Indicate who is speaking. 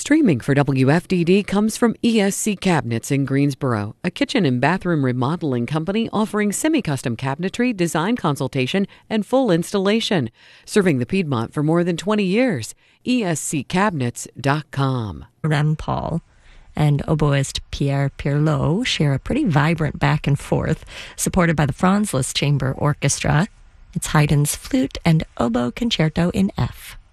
Speaker 1: Streaming for WFDD comes from ESC Cabinets in Greensboro, a kitchen and bathroom remodeling company offering semi-custom cabinetry, design consultation, and full installation. Serving the Piedmont for more than 20 years. ESCCabinets.com.
Speaker 2: Rem Paul and oboist Pierre Pirlot share a pretty vibrant back and forth, supported by the Franz Liszt Chamber Orchestra. It's Haydn's Flute and Oboe Concerto in F.